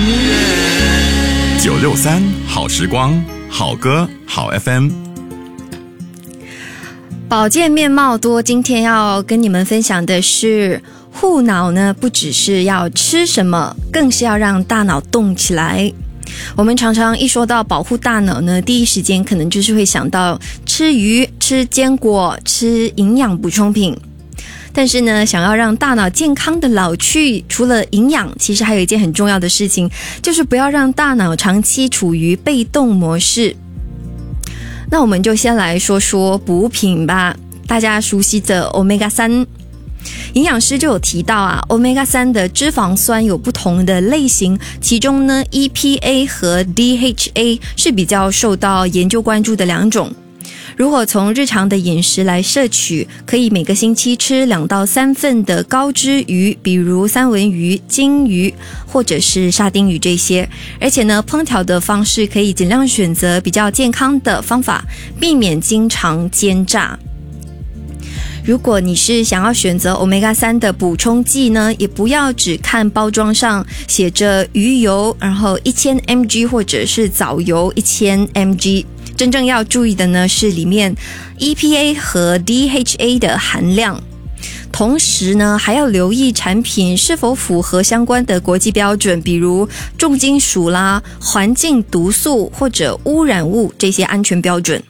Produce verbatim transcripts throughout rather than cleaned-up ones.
九六三好时光，好歌好 F M。 保健面貌多，今天要跟你们分享的是护脑呢，不只是要吃什么，更是要让大脑动起来。我们常常一说到保护大脑呢，第一时间可能就是会想到吃鱼、吃坚果、吃营养补充品。但是呢，想要让大脑健康的老去，除了营养，其实还有一件很重要的事情，就是不要让大脑长期处于被动模式。那我们就先来说说补品吧。大家熟悉的 欧米伽三， 营养师就有提到啊 欧米伽三 的脂肪酸有不同的类型，其中呢 E P A 和 D H A 是比较受到研究关注的两种。如果从日常的饮食来摄取，可以每个星期吃两到三份的高脂鱼，比如三文鱼、金鱼或者是沙丁鱼这些。而且呢，烹调的方式可以尽量选择比较健康的方法，避免经常煎炸。如果你是想要选择 欧米伽三 的补充剂呢，也不要只看包装上写着鱼油，然后一千 毫克 或者是藻油一千 毫克。真正要注意的呢是里面 E P A 和 D H A 的含量，同时呢还要留意产品是否符合相关的国际标准，比如重金属啦、环境毒素或者污染物这些安全标准。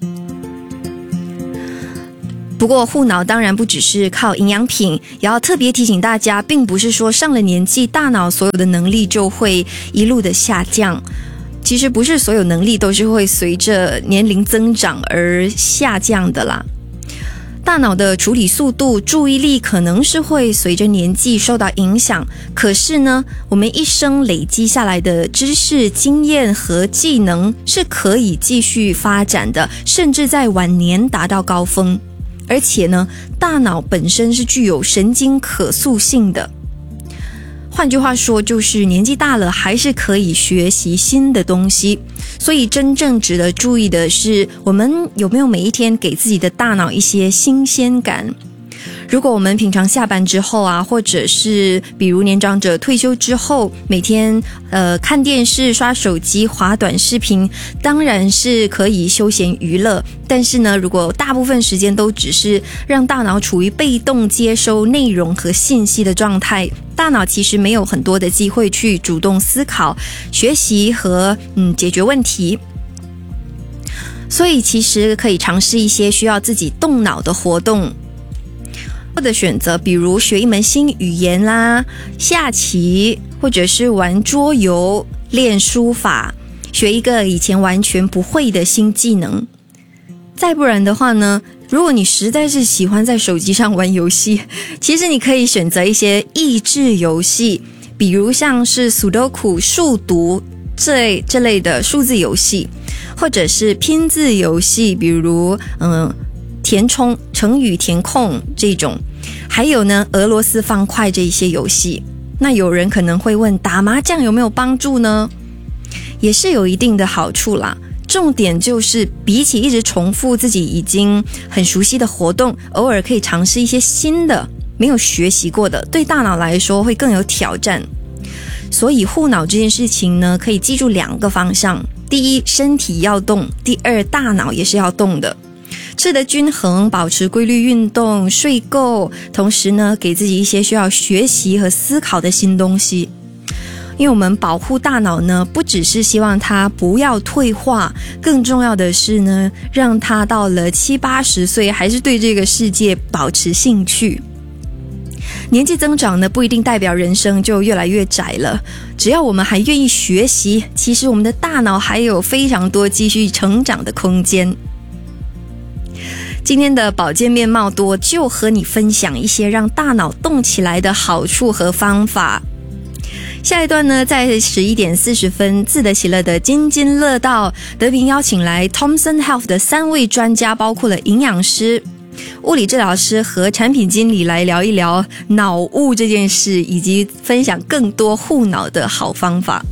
不过护脑当然不只是靠营养品，也要特别提醒大家，并不是说上了年纪大脑所有的能力就会一路的下降。其实不是所有能力都是会随着年龄增长而下降的啦。大脑的处理速度、注意力可能是会随着年纪受到影响，可是呢，我们一生累积下来的知识、经验和技能是可以继续发展的，甚至在晚年达到高峰。而且呢，大脑本身是具有神经可塑性的。换句话说，就是年纪大了还是可以学习新的东西。所以真正值得注意的是，我们有没有每一天给自己的大脑一些新鲜感。如果我们平常下班之后啊，或者是比如年长者退休之后，每天呃看电视、刷手机、滑短视频，当然是可以休闲娱乐。但是呢，如果大部分时间都只是让大脑处于被动接收内容和信息的状态，大脑其实没有很多的机会去主动思考、学习和嗯解决问题。所以其实可以尝试一些需要自己动脑的活动或者选择，比如学一门新语言啦、下棋，或者是玩桌游、练书法，学一个以前完全不会的新技能。再不然的话呢，如果你实在是喜欢在手机上玩游戏，其实你可以选择一些益智游戏，比如像是 Sudoku 数独这这类的数字游戏，或者是拼字游戏，比如嗯填充、成语填空这种，还有呢俄罗斯方块这一些游戏。那有人可能会问，打麻将有没有帮助呢？也是有一定的好处啦。重点就是比起一直重复自己已经很熟悉的活动，偶尔可以尝试一些新的没有学习过的，对大脑来说会更有挑战。所以护脑这件事情呢，可以记住两个方向：第一，身体要动；第二，大脑也是要动的。吃得均衡，保持规律运动，睡够，同时呢，给自己一些需要学习和思考的新东西。因为我们保护大脑呢，不只是希望它不要退化，更重要的是呢，让它到了七八十岁还是对这个世界保持兴趣。年纪增长呢，不一定代表人生就越来越窄了，只要我们还愿意学习，其实我们的大脑还有非常多继续成长的空间。今天的保健面貌多就和你分享一些让大脑动起来的好处和方法。下一段呢，在十一点四十分，自得其乐的津津乐道，德平邀请来 Thomson Health 的三位专家，包括了营养师、物理治疗师和产品经理，来聊一聊脑雾这件事，以及分享更多护脑的好方法。